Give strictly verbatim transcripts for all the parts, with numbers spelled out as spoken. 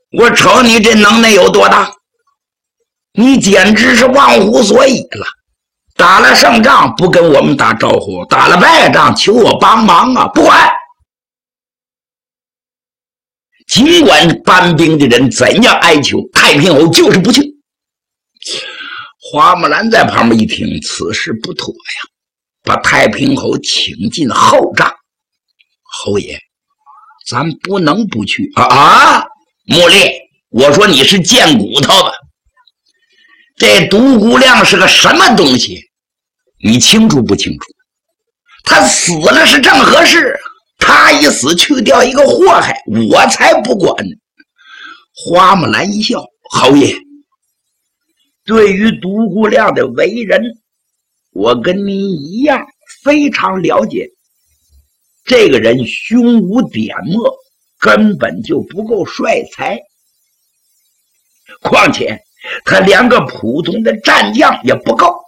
我瞅你这能耐有多大，你简直是忘乎所以了。打了胜仗不跟我们打招呼，打了败仗求我帮忙啊，不管。尽管搬兵的人怎样哀求，太平侯就是不去。花木兰在旁边一听，此事不妥呀，把太平侯请进后帐。侯爷，咱不能不去啊！啊，穆烈，我说你是贱骨头吧？这独孤亮是个什么东西？你清楚不清楚？他死了是正合适，他一死去掉一个祸害，我才不管呢。花木兰一笑，侯爷，对于独孤亮的为人，我跟您一样非常了解。这个人胸无点墨，根本就不够帅才，况且他连个普通的战将也不够。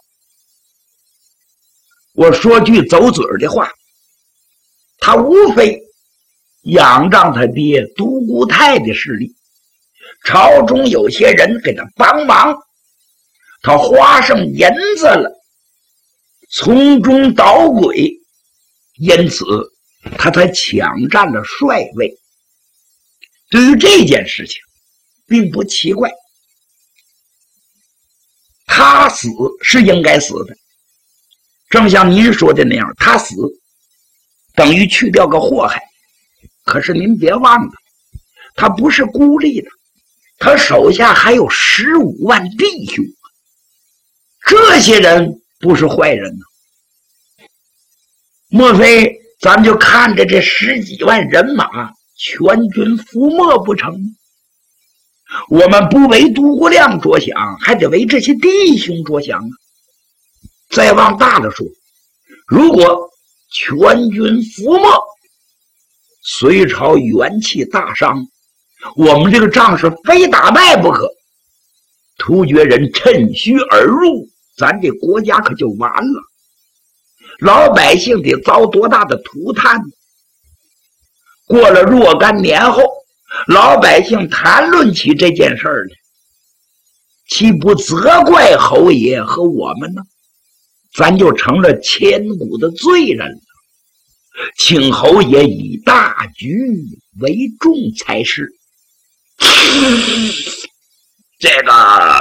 我说句走嘴的话，他无非仰仗他爹独孤泰的势力，朝中有些人给他帮忙，他花上银子了，从中捣鬼，因此他才抢占了帅位。对于这件事情并不奇怪，他死是应该死的，正像您说的那样，他死等于去掉个祸害。可是您别忘了，他不是孤立的，他手下还有十五万弟兄，这些人不是坏人呢。莫非咱们就看着这十几万人马全军覆没不成？我们不为独孤亮着想，还得为这些弟兄着想啊。再往大了说，如果全军覆没，隋朝元气大伤，我们这个仗是非打败不可。突厥人趁虚而入，咱这国家可就完了，老百姓得遭多大的涂炭。过了若干年后，老百姓谈论起这件事儿来，岂不责怪侯爷和我们呢？咱就成了千古的罪人了。请侯爷以大局为重才是。这个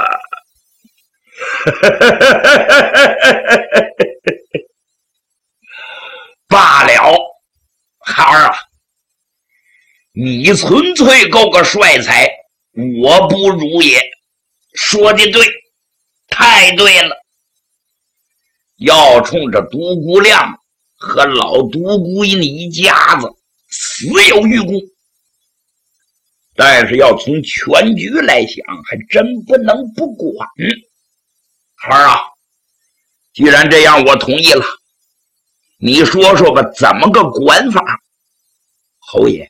罢了，孩儿啊，你纯粹够个帅才，我不如也。说的对，太对了。要冲着独孤亮和老独孤你一家子死有余辜，但是要从全局来想，还真不能不管。孩儿啊，既然这样，我同意了。你说说吧，怎么个管法？侯爷，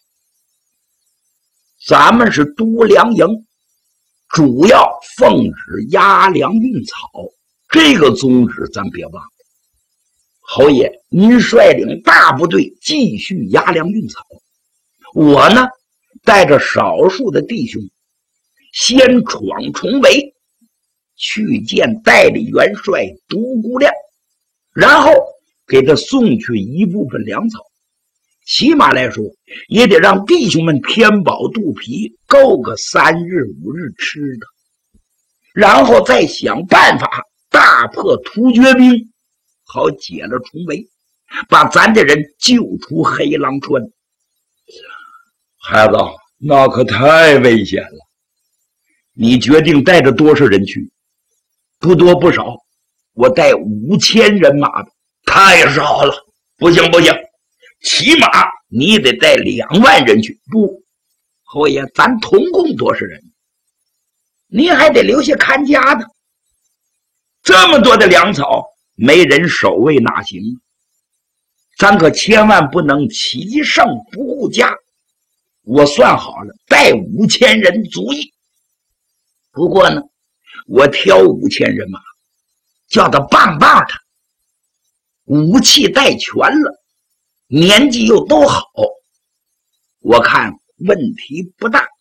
咱们是都粮营，主要奉旨压粮运草，这个宗旨咱别忘了。侯爷，您率领大部队继续压粮运草，我呢带着少数的弟兄先闯重围，去见代理元帅独孤亮，然后给他送去一部分粮草，起码来说也得让弟兄们填饱肚皮，够个三日五日吃的，然后再想办法大破突厥兵，好解了重围，把咱的人救出黑狼川。孩子，那可太危险了。你决定带着多少人去？不多不少，我带五千人马的。太少了，不行不行，起码你得带两万人去。不，侯爷，咱统共多少人？您还得留下看家的。这么多的粮草，没人守卫哪行？咱可千万不能欺胜不顾家。我算好了，带五千人足矣。不过呢，我挑五千人马，叫他棒棒的，武器带全了，年纪又都好，我看问题不大。